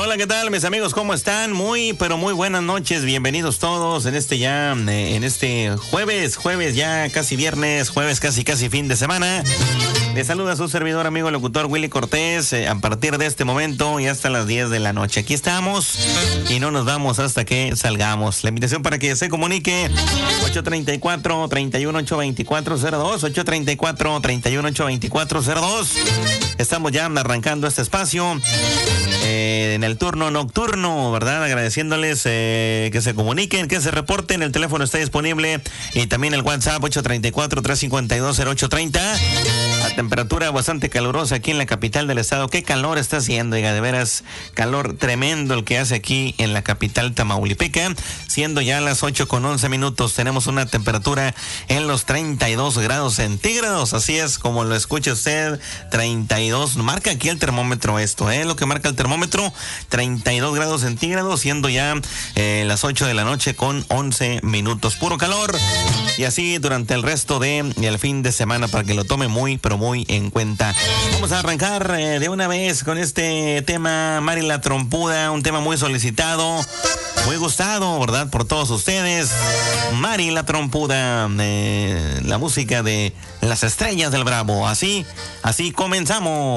Hola, ¿qué tal, mis amigos? ¿Cómo están? Muy, pero muy buenas noches. Bienvenidos todos en este jueves ya casi viernes, jueves casi fin de semana. Les saluda su servidor, amigo locutor Willy Cortés, a partir de este momento y hasta las 10 de la noche. Aquí estamos y no nos vamos hasta que salgamos. La invitación para que se comunique 834-318-2402, 834-318-2402. Estamos ya arrancando este espacio en el turno nocturno, ¿verdad? Agradeciéndoles que se comuniquen, que se reporten. El teléfono está disponible y también el WhatsApp 834-352-0830. A temperatura bastante calurosa aquí en la capital del estado. Qué calor está haciendo, oiga, de veras, calor tremendo el que hace aquí en la capital tamaulipeca, siendo ya las 8:11. Tenemos una temperatura en los 32 grados centígrados, así es como lo escucha usted, 32, marca aquí el termómetro esto, lo que marca el termómetro, 32 grados centígrados, siendo ya las 8 de la noche con 11 minutos, puro calor, y así durante el resto del fin de semana, para que lo tome muy, pero muy en cuenta. Vamos a arrancar de una vez con este tema, Mari la Trompuda, un tema muy solicitado, muy gustado, ¿verdad?, por todos ustedes. Mari la Trompuda, la música de las Estrellas del Bravo. Así comenzamos.